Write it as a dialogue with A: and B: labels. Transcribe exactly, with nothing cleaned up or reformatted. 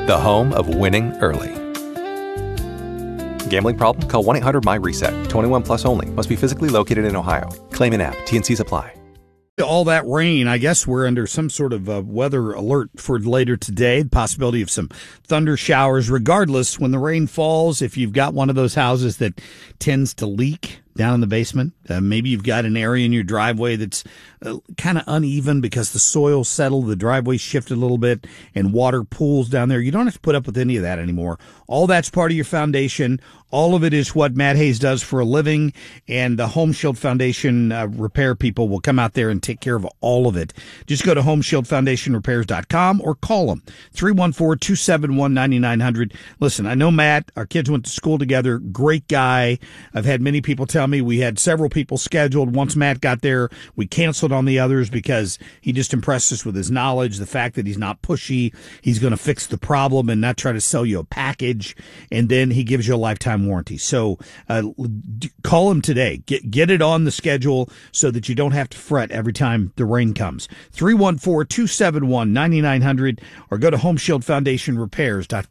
A: the home of winning early. Gambling problem? Call one eight hundred my reset. twenty-one plus only. Must be physically located in Ohio. Claim in app. T N Cs apply.
B: All that rain, I guess we're under some sort of uh, weather alert for later today. The possibility of some thunder showers. Regardless, when the rain falls, if you've got one of those houses that tends to leak down in the basement, uh, maybe you've got an area in your driveway that's uh, kind of uneven because the soil settled, the driveway shifted a little bit, and water pools down there. You don't have to put up with any of that anymore. All that's part of your foundation. All of it is what Matt Hayes does for a living, and the Home Shield Foundation uh, repair people will come out there and take care of all of it. Just go to home shield foundation repairs dot com or call them, three one four, two seven one, nine nine zero zero. Listen, I know Matt. Our kids went to school together. Great guy. I've had many people tell me we had several people scheduled. Once Matt got there, we canceled on the others because he just impressed us with his knowledge, the fact that he's not pushy. He's going to fix the problem and not try to sell you a package, and then he gives you a lifetime warranty. So uh, call him today. Get get it on the schedule so that you don't have to fret every time the rain comes. three one four, two seven one, nine nine zero zero or go to home shield foundation repairs dot com.